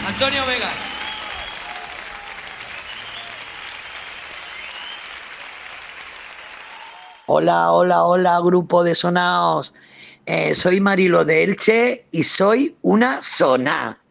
Antonio Vega. Hola, hola, hola, grupo de sonaos. Soy Marilo de Elche y soy una soná.